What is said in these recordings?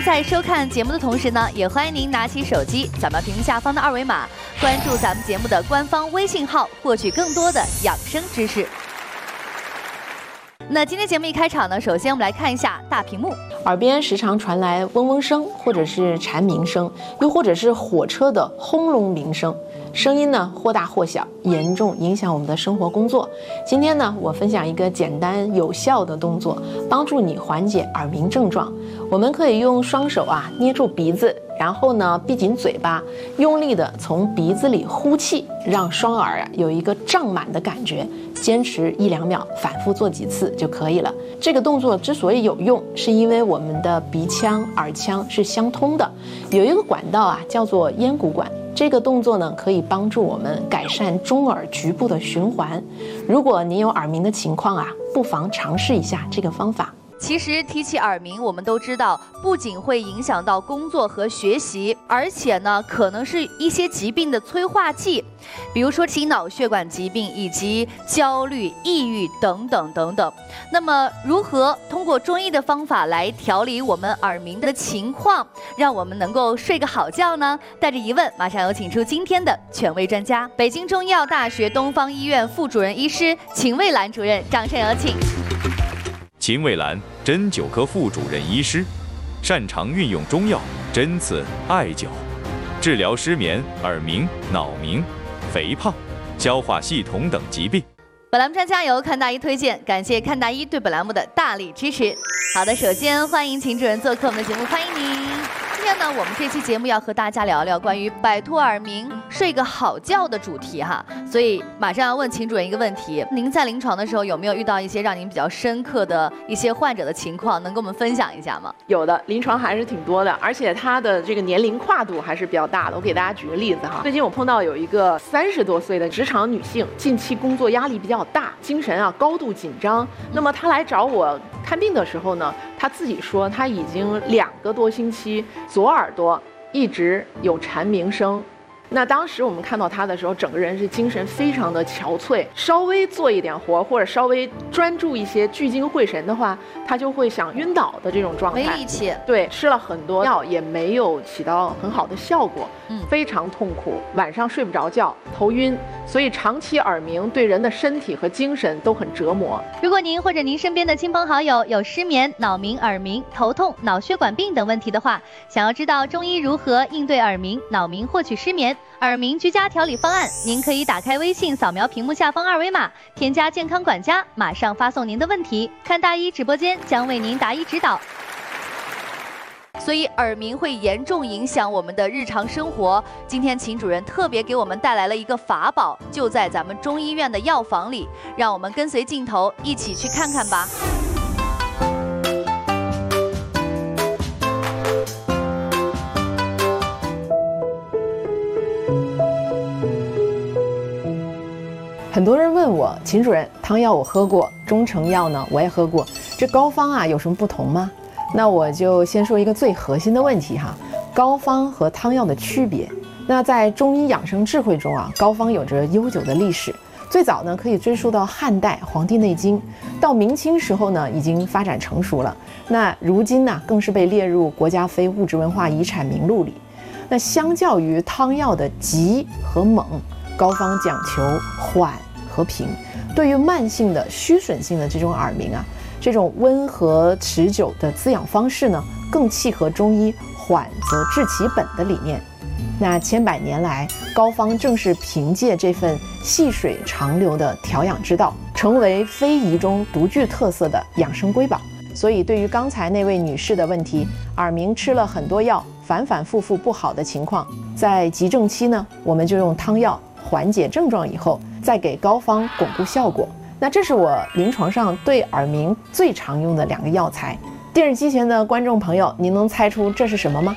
您在收看节目的同时呢，也欢迎您拿起手机扫描屏幕下方的二维码，关注咱们节目的官方微信号，获取更多的养生知识。那今天节目一开场呢，首先我们来看一下大屏幕。 耳边时常传来嗡嗡声，或者是蝉鸣声，又或者是火车的轰隆鸣声，声音呢或大或小，严重影响我们的生活工作。今天呢，我分享一个简单有效的动作，帮助你缓解耳鸣症状。我们可以用双手捏住鼻子，然后呢闭紧嘴巴，用力的从鼻子里呼气，让双耳有一个胀满的感觉。坚持1-2秒，反复做几次就可以了。这个动作之所以有用，是因为我们的鼻腔、耳腔是相通的，有一个管道叫做咽鼓管。这个动作呢，可以帮助我们改善中耳局部的循环。如果你有耳鸣的情况不妨尝试一下这个方法。 其实提起耳鸣，我们都知道，不仅会影响到工作和学习，而且呢，可能是一些疾病的催化剂，比如说心脑血管疾病以及焦虑、抑郁等等等等。那么，如何通过中医的方法来调理我们耳鸣的情况，让我们能够睡个好觉呢？带着疑问，马上有请出今天的权威专家——北京中医药大学东方医院副主任医师秦蔚兰主任，掌声有请。 秦蔚兰，针灸科副主任医师，擅长运用中药、针刺、艾灸，治疗失眠、耳鸣、脑鸣、肥胖、消化系统等疾病。 本栏目专家由看大医推荐，感谢看大医对本栏目的大力支持。好的，首先欢迎秦主任做客我们的节目，欢迎您。今天呢，我们这期节目要和大家聊聊关于摆脱耳鸣、睡个好觉的主题哈。所以马上要问秦主任一个问题：您在临床的时候有没有遇到一些让您比较深刻的一些患者的情况，能跟我们分享一下吗？ 有的，临床还是挺多的，而且它的这个年龄跨度还是比较大的。我给大家举个例子哈，最近我碰到有一个30多岁的职场女性，近期工作压力比较大，精神高度紧张。那么她来找我看病的时候呢，她自己说她已经2个多星期左耳朵一直有蝉鸣声。那当时我们看到他的时候，整个人是精神非常的憔悴，稍微做一点活或者稍微专注一些、聚精会神的话，他就会想晕倒的这种状态。 没力气。 对，吃了很多药也没有起到很好的效果，非常痛苦，晚上睡不着觉，头晕，所以长期耳鸣对人的身体和精神都很折磨。 如果您或者您身边的亲朋好友有失眠、脑鸣、耳鸣、头痛、脑血管病等问题的话，想要知道中医如何应对耳鸣、脑鸣获取失眠、耳鸣居家调理方案，您可以打开微信，扫描屏幕下方2维码，添加健康管家，马上发送您的问题，看大医直播间将为您答疑指导。所以耳鸣会严重影响我们的日常生活。今天秦主任特别给我们带来了一个法宝，就在咱们中医院的药房里，让我们跟随镜头一起去看看吧。 很多人问我，秦主任，汤药我喝过，中成药呢我也喝过，这膏方有什么不同吗？那我就先说一个最核心的问题哈，膏方和汤药的区别。那在中医养生智慧中膏方有着悠久的历史，最早呢可以追溯到汉代《黄帝内经》，到明清时候呢已经发展成熟了。那如今呢更是被列入国家非物质文化遗产名录里。那相较于汤药的急和猛，膏方讲求缓和平。对于慢性的虚损性的这种耳鸣这种温和持久的滋养方式呢，更契合中医缓则治其本的理念。那千百年来，膏方正是凭借这份细水长流的调养之道，成为非遗中独具特色的养生瑰宝。所以对于刚才那位女士的问题，耳鸣吃了很多药，反反复复不好的情况，在急症期呢，我们就用汤药缓解症状以后，再给膏方巩固效果。那这是我临床上对耳鸣最常用的2个药材。电视机前的观众朋友，您能猜出这是什么吗？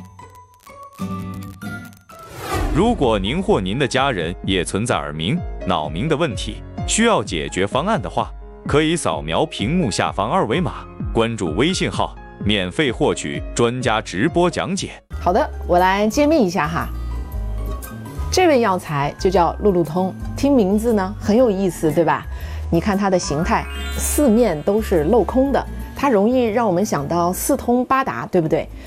如果您或您的家人也存在耳鸣、脑鸣的问题，需要解决方案的话，可以扫描屏幕下方2维码，关注微信号，免费获取专家直播讲解。 好的，我来揭秘一下哈。这味药材就叫路路通，听名字呢很有意思，对吧？你看它的形态，四面都是镂空的，它容易让我们想到四通八达，对不对？